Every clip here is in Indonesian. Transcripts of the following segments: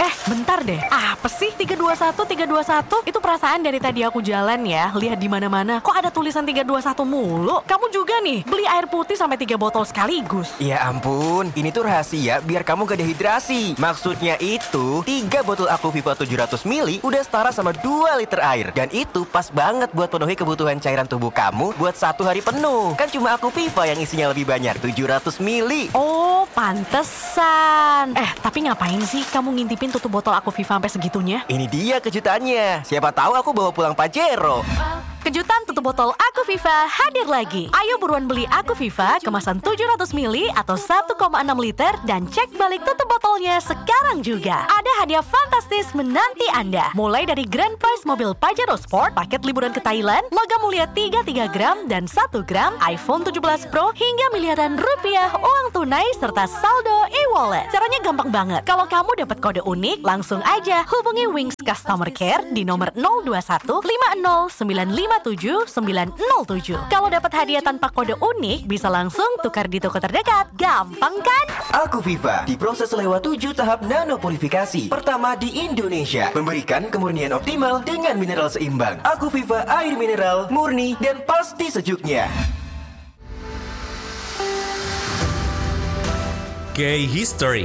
Bentar deh. Apa sih 321? Itu perasaan dari tadi aku jalan ya, lihat di mana-mana. Kok ada tulisan 321 mulu? Kamu juga nih, beli air putih sampai 3 botol sekaligus. Ya ampun, ini tuh rahasia biar kamu gak dehidrasi. Maksudnya itu, 3 botol Aquaviva 700 ml udah setara sama 2 liter air. Dan itu pas banget buat penuhi kebutuhan cairan tubuh kamu buat 1 hari penuh. Kan cuma Aquaviva yang isinya lebih banyak, 700 ml. Oh, pantesan. Tapi ngapain sih kamu ngintipin tutup botol Aquaviva sampai segitunya? Ini dia kejutannya. Siapa tahu aku bawa pulang Pajero. Kejutan tutup botol Aquaviva hadir lagi. Ayo buruan beli Aquaviva kemasan 700 ml atau 1,6 liter dan cek balik tutup botolnya sekarang juga. Ada hadiah fantastis menanti Anda. Mulai dari grand prize mobil Pajero Sport, paket liburan ke Thailand, logam mulia 3 gram dan 1 gram, iPhone 17 Pro, hingga miliaran rupiah uang tunai serta saldo e-wallet. Caranya gampang banget. Kalau kamu dapat kode unik, langsung aja hubungi Wings Customer Care di nomor 021 50 95 907. Kalau dapat hadiah tanpa kode unik, bisa langsung tukar di toko terdekat. Gampang kan? Aquaviva diproses lewat 7 tahap nanopurifikasi. Pertama di Indonesia, memberikan kemurnian optimal dengan mineral seimbang. Aquaviva air mineral, murni dan pasti sejuknya. K-History.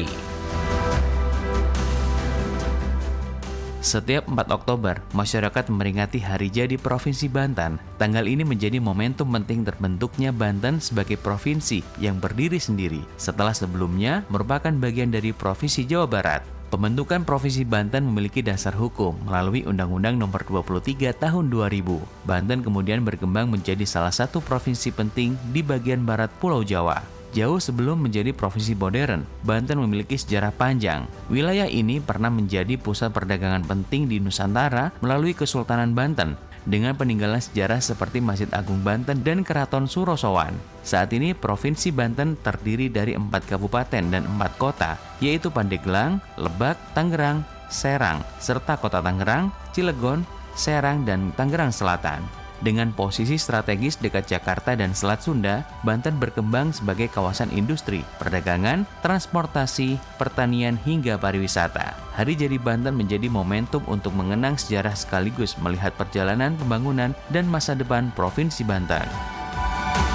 Setiap 4 Oktober, masyarakat memperingati Hari Jadi Provinsi Banten. Tanggal ini menjadi momentum penting terbentuknya Banten sebagai provinsi yang berdiri sendiri, setelah sebelumnya merupakan bagian dari Provinsi Jawa Barat. Pembentukan Provinsi Banten memiliki dasar hukum melalui Undang-Undang Nomor 23 Tahun 2000. Banten kemudian berkembang menjadi salah satu provinsi penting di bagian barat Pulau Jawa. Jauh sebelum menjadi provinsi modern, Banten memiliki sejarah panjang. Wilayah ini pernah menjadi pusat perdagangan penting di Nusantara melalui Kesultanan Banten, dengan peninggalan sejarah seperti Masjid Agung Banten dan Keraton Surosowan. Saat ini, Provinsi Banten terdiri dari 4 kabupaten dan 4 kota, yaitu Pandeglang, Lebak, Tangerang, Serang, serta Kota Tangerang, Cilegon, Serang, dan Tangerang Selatan. Dengan posisi strategis dekat Jakarta dan Selat Sunda, Banten berkembang sebagai kawasan industri, perdagangan, transportasi, pertanian, hingga pariwisata. Hari Jadi Banten menjadi momentum untuk mengenang sejarah sekaligus melihat perjalanan pembangunan dan masa depan Provinsi Banten.